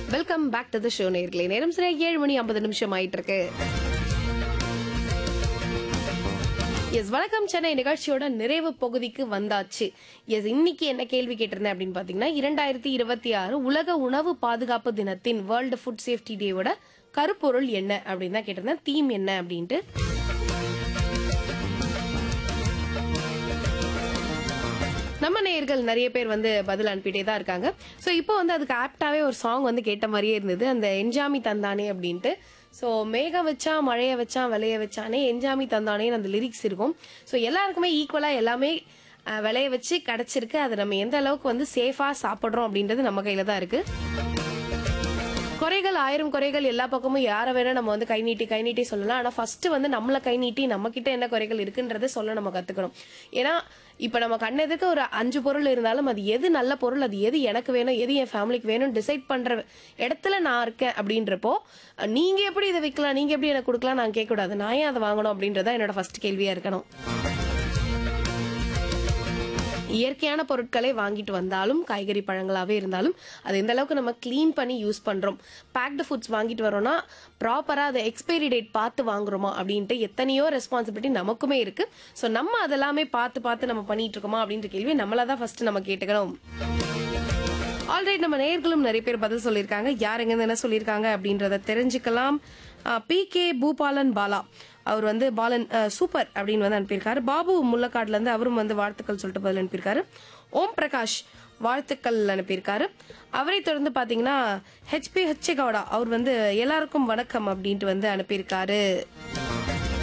Welcome back to the show நேயர்களே. நேரம் சரியா 7:50 ஆயிட்டு இருக்கு. எஸ், வணக்கம் சென்னை நிகழ்ச்சியோட நிறைவு பகுதிக்கு வந்தாச்சு. எஸ், இன்னைக்கு என்ன கேள்வி கேட்டிருந்தேன் அப்படின்னு பாத்தீங்கன்னா 2026 உலக உணவு பாதுகாப்பு தினத்தின் வேர்ல்டு ஃபுட் சேஃப்டி டேவோட கருப்பொருள் என்ன அப்படின்னு தான் கேட்டிருந்தேன். தீம் என்ன அப்படின்ட்டு. நம்ம நேயர்கள் நிறைய பேர் வந்து பதில் அனுப்பிட்டே தான் இருக்காங்க. ஸோ இப்போ வந்து அதுக்கு ஆப்டாவே ஒரு சாங் வந்து கேட்ட மாதிரியே இருந்தது, அந்த என்ஜாமி தந்தானே அப்படின்ட்டு. ஸோ மேகம் வச்சா மழைய வச்சா விளைய வச்சானே என்ஜாமி தந்தானேன்னு அந்த லிரிக்ஸ் இருக்கும். ஸோ எல்லாருக்குமே ஈக்குவலா எல்லாமே விளைய வச்சு கிடைச்சிருக்கு. அதை நம்ம எந்த அளவுக்கு வந்து சேஃபா சாப்பிட்றோம் அப்படின்றது நம்ம கையில தான் இருக்கு. குறைகள் 1000 குறைகள் எல்லா பக்கமும் யாரை வேணா நம்ம வந்து கை நீட்டி சொல்லலாம். ஆனா ஃபர்ஸ்ட் வந்து நம்மள கை நீட்டி நம்ம கிட்ட என்ன குறைகள் இருக்குன்றத சொல்ல நம்ம கத்துக்கணும். ஏன்னா இப்ப நம்ம கண்ணெதுக்கு ஒரு 5 பொருள் இருந்தாலும் அது எது நல்ல பொருள், அது எது எனக்கு வேணும், எது என் ஃபேமிலிக்கு வேணும் டிசைட் பண்ற இடத்துல நான் இருக்கேன் அப்படின்றப்போ நீங்க எப்படி இதை விற்கலாம், நீங்க எப்படி எனக்கு கொடுக்கலாம் நான் கேட்க கூடாது. நான் ஏன் அதை வாங்கணும் அப்படின்றத என்னோட ஃபர்ஸ்ட் கேள்வியா இருக்கணும். இயற்கையான பொருட்களை வாங்கிட்டு வந்தாலும் காய்கறி பழங்களாவே இருந்தாலும் அது எந்த அளவுக்கு நம்ம கிளீன் பண்ணி யூஸ் பண்றோம், பேக்டு ஃபுட்ஸ் வாங்கிட்டு வரோம்னா ப்ராப்பரா அதை எக்ஸ்பைரி டேட் பார்த்து வாங்குறோமா அப்படின்ட்டு எத்தனையோ ரெஸ்பான்சிபிலிட்டி நமக்குமே இருக்கு. ஸோ நம்ம அதெல்லாமே பார்த்து நம்ம பண்ணிட்டு இருக்கோமா அப்படின்ற கேள்வி நம்மளதான் ஃபர்ஸ்ட் நம்ம கேட்டுக்கணும். ஆல்ரைட், நம்ம நேயர்களும் நிறைய பேர் பதில் சொல்லியிருக்காங்க. யார் எங்க என்ன சொல்லியிருக்காங்க அப்படின்றத தெரிஞ்சுக்கலாம். PK பூபாலன் பாலா அவர் வந்து பாலன் சூப்பர் அப்படின்னு வந்து அனுப்பியிருக்காரு. பாபு முள்ளக்காடுல இருந்து அவரும் வந்து வாழ்த்துக்கள் சொல்லிட்டு பதில் அனுப்பியிருக்காரு. ஓம் பிரகாஷ் வாழ்த்துக்கள் அனுப்பியிருக்காரு. அவரை தொடர்ந்து பாத்தீங்கன்னா HP கவுடா அவர் வந்து எல்லாருக்கும் வணக்கம் அப்படின்ட்டு வந்து அனுப்பியிருக்காரு.